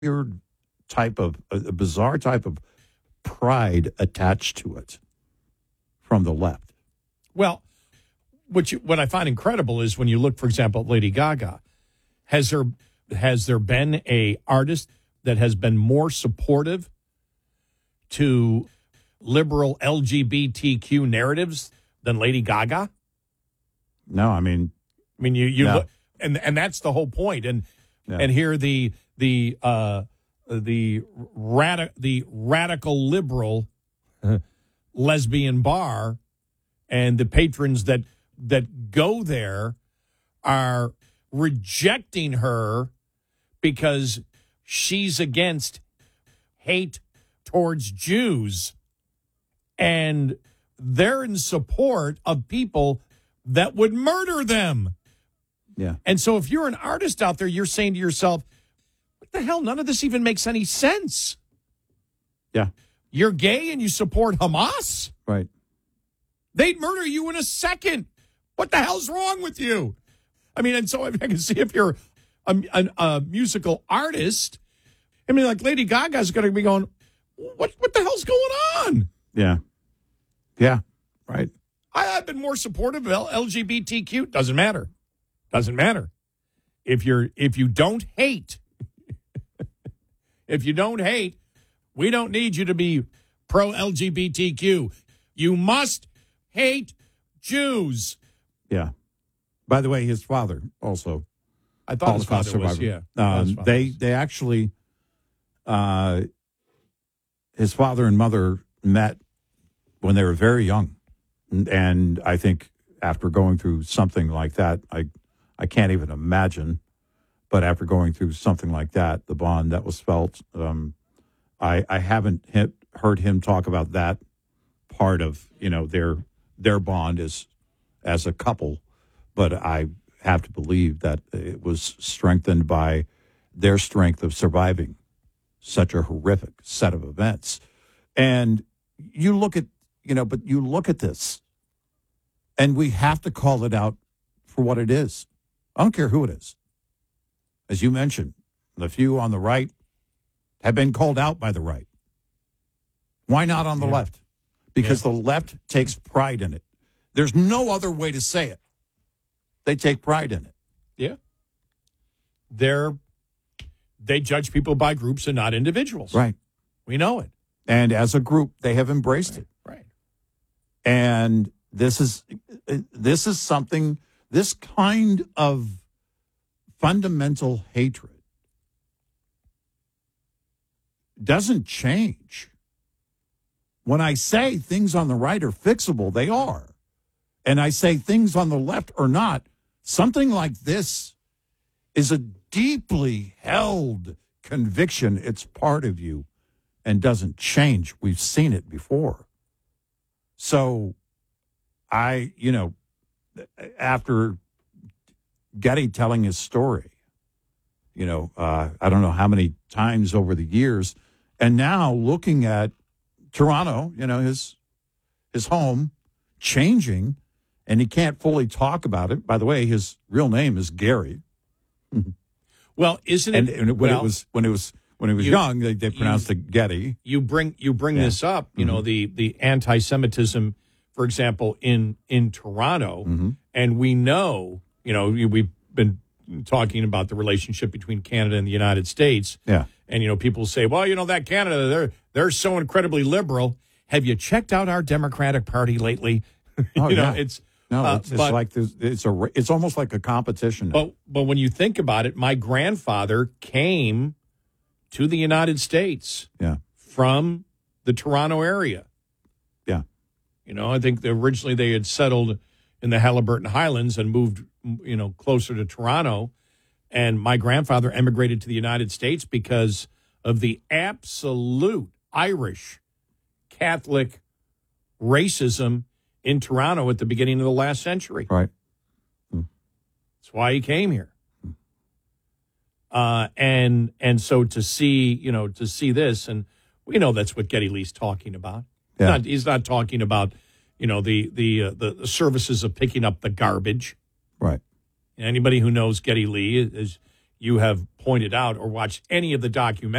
weird type of, a bizarre type of pride attached to it from the left. Well, what I find incredible is when you look, for example, at Lady Gaga, has there been a artist that has been more supportive to liberal LGBTQ narratives than Lady Gaga? No, I mean you no. look, and that's the whole point. And here the radical liberal lesbian bar and the patrons that go there are rejecting her because she's against hate towards Jews, and they're in support of people that would murder them. Yeah. And so if you're an artist out there, you're saying to yourself, what the hell? None of this even makes any sense. Yeah. You're gay and you support Hamas? Right. They'd murder you in a second. What the hell's wrong with you? I mean, and so I can see if you're a musical artist, I mean, like Lady Gaga's going to be going, what the hell's going on? Yeah. Yeah. Right. I've been more supportive of LGBTQ. Doesn't matter. Doesn't matter. If you don't hate, we don't need you to be pro LGBTQ. You must hate Jews. Yeah. By the way, his father also. I thought his father was, yeah. They actually, his father and mother met when they were very young. And I think after going through something like that, I can't even imagine, but after going through something like that, the bond that was felt, I haven't heard him talk about that part of, their bond as a couple, but I have to believe that it was strengthened by their strength of surviving such a horrific set of events. And you look at, but you look at this, and we have to call it out for what it is. I don't care who it is. As you mentioned, the few on the right have been called out by the right. Why not on the left? Because the left takes pride in it. There's no other way to say it. They take pride in it. Yeah. They judge people by groups and not individuals. Right. We know it. And as a group, they have embraced it. Right. And this is something, this kind of fundamental hatred doesn't change. When I say things on the right are fixable, they are. And I say things on the left are not. Something like this is a deeply held conviction. It's part of you and doesn't change. We've seen it before. So after Getty telling his story, I don't know how many times over the years, and now looking at Toronto, his home changing, and he can't fully talk about it. By the way, his real name is Gary. Well, isn't it? And when he was young, they pronounced it Getty. You bring this up. The anti-Semitism, for example, in Toronto, and we know, we've been talking about the relationship between Canada and the United States. Yeah. And people say, well, that Canada, they're so incredibly liberal. Have you checked out our Democratic Party lately? Oh, yeah. It's it's almost like a competition. But when you think about it, my grandfather came to the United States from the Toronto area. Yeah. I think originally they had settled in the Haliburton Highlands and moved, closer to Toronto. And my grandfather emigrated to the United States because of the absolute Irish Catholic racism in Toronto at the beginning of the last century. Right. That's why he came here. And so to see this, and we know that's what Geddy Lee's talking about. Yeah. He's not talking about, the services of picking up the garbage. Right. Anybody who knows Geddy Lee is, you have pointed out or watched any of the documentaries.